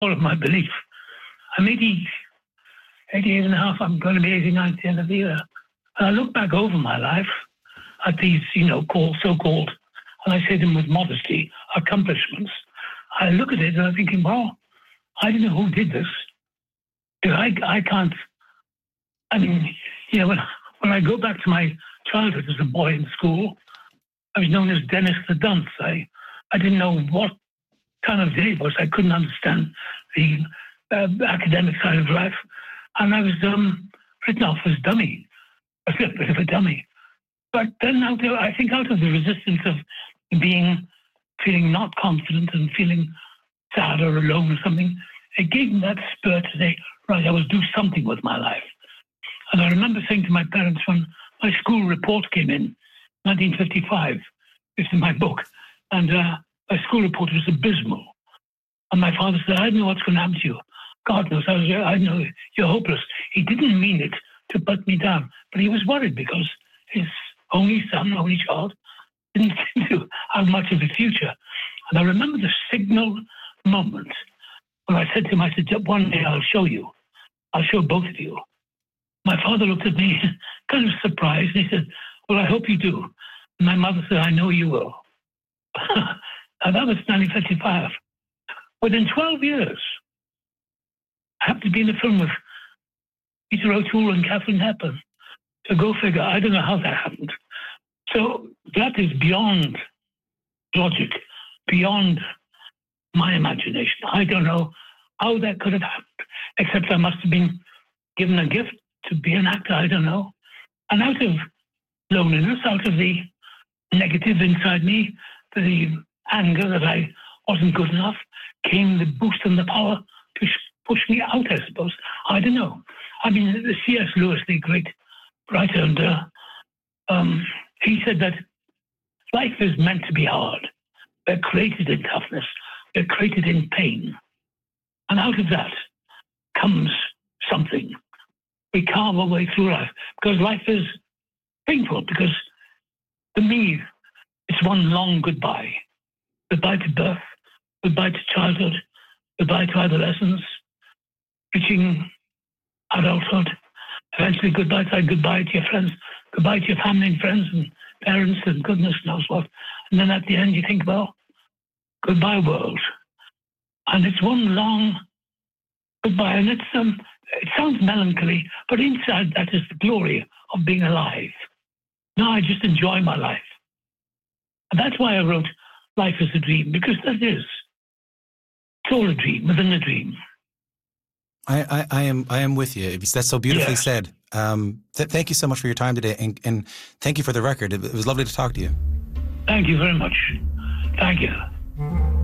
all of my belief. I'm 88 and a half. I'm going to be 89 at the end of the year. And I look back over my life at these, so-called, and I say them with modesty, accomplishments. I look at it and I'm thinking, well, I don't know who did this. I can't. I mean, when I go back to my childhood as a boy in school, I was known as Dennis the Dunce. I didn't know what kind of day it was. I couldn't understand the academic side of life. And I was written off as dummy, a bit of a dummy. But then I think out of the resistance of feeling not confident and feeling sad or alone or something, it gave me that spur to say, right, I will do something with my life. And I remember saying to my parents when my school report came in 1955, it's in my book, and my school report was abysmal. And my father said, I don't know what's going to happen to you. God knows, I know you're hopeless. He didn't mean it to put me down, but he was worried because his only son, only child, didn't seem to have much of a future. And I remember the signal moment when I said to him, I said, one day I'll show you. I'll show both of you. My father looked at me kind of surprised. He said, well, I hope you do. And my mother said, I know you will. And that was 1955. Within 12 years, I happened to be in a film with Peter O'Toole and Katharine Hepburn. So go figure. I don't know how that happened. So that is beyond logic, beyond my imagination. I don't know how that could have happened, except I must have been given a gift to be an actor. I don't know. And out of loneliness, out of the negative inside me, the anger that I wasn't good enough, came the boost and the power to push me out, I suppose. I don't know. I mean, C.S. Lewis, the great writer, and he said that life is meant to be hard. We're created in toughness. We're created in pain. And out of that comes something. We carve our way through life because life is painful, because to me, it's one long goodbye. Goodbye to birth, goodbye to childhood, goodbye to adolescence, reaching adulthood, eventually goodbye to your friends, goodbye to your family and friends and parents and goodness knows what. And then at the end you think, well, goodbye world. And it's one long goodbye. And it sounds melancholy, but inside that is the glory of being alive. Now I just enjoy my life. And that's why I wrote Life is a Dream, because that is. It's all a dream within a dream. I am with you. That's so beautifully said. Thank you so much for your time today, and thank you for the record. It was lovely to talk to you. Thank you very much. Thank you.